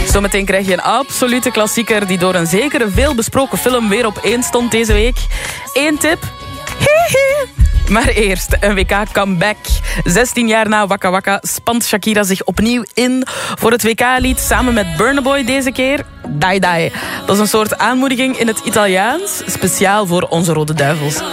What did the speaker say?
Zometeen krijg je een absolute klassieker die door een zekere veelbesproken film weer op 1 stond deze week. 1 tip. Maar eerst een WK-comeback. 16 jaar na Waka Waka spant Shakira zich opnieuw in voor het WK-lied samen met Burna Boy deze keer. Dai Dai. Dat is een soort aanmoediging in het Italiaans, speciaal voor onze Rode Duivels.